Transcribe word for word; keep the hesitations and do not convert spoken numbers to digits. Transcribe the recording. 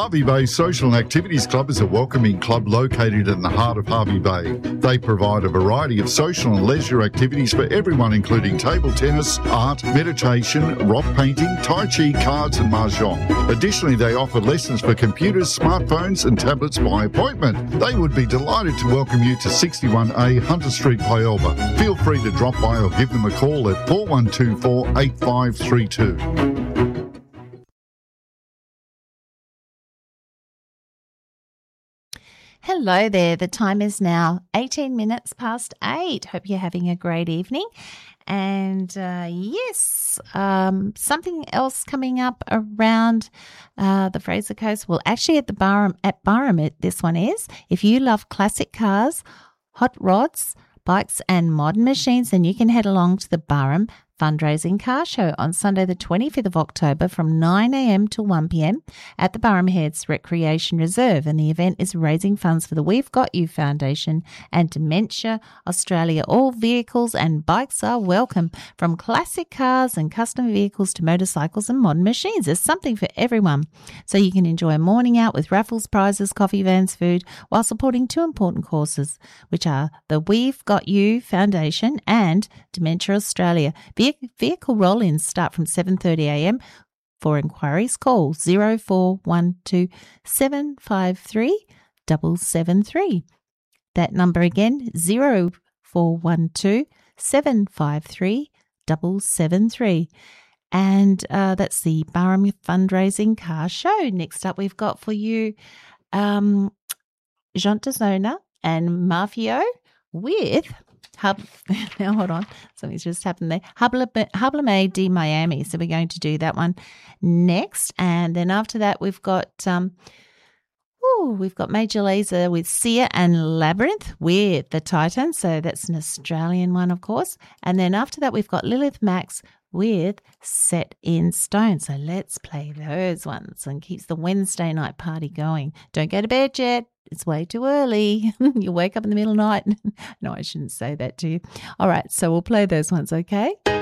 Hervey Bay Social and Activities Club is a welcoming club located in the heart of Hervey Bay. They provide a variety of social and leisure activities for everyone, including table tennis, art, meditation, rock painting, tai chi, cards and mahjong. Additionally, they offer lessons for computers, smartphones and tablets by appointment. They would be delighted to welcome you to sixty-one A Hunter Street, Pyalba. Feel free to drop by or give them a call at four one two four, eight five three two. Hello there. The time is now eighteen minutes past eight. Hope you're having a great evening. And uh, yes, um, something else coming up around uh, the Fraser Coast. Well, actually at the Barham, at Barham, it, this one is. If you love classic cars, hot rods, bikes and modern machines, then you can head along to the Barham Fundraising Car Show on Sunday the twenty-fifth of October from nine a.m. to one p.m. at the Barham Heads Recreation Reserve, and the event is raising funds for the We've Got You Foundation and Dementia Australia. All vehicles and bikes are welcome, from classic cars and custom vehicles to motorcycles and modern machines. There's something for everyone, so you can enjoy a morning out with raffles, prizes, coffee, vans, food, while supporting two important causes, which are the We've Got You Foundation and Dementia Australia. Vehicle roll-ins start from seven thirty a.m. For inquiries, call zero four one two, seven five three, seven seven three. That number again, zero four one two, seven five three, seven seven three. And uh, that's the Barham Fundraising Car Show. Next up, we've got for you um, Jean Zona and Mafio with... Hub, now hold on, something's just happened there. Hublame de Miami. So we're going to do that one next, and then after that we've got um, ooh, we've got Major Lazer with Sia and Labyrinth with the Titan. So that's an Australian one, of course. And then after that we've got Lilith Max with Set in Stone. So let's play those ones and keeps the Wednesday night party going. Don't go to bed yet. It's way too early. You'll wake up in the middle of the night. No, I shouldn't say that to you. All right, so we'll play those ones, okay?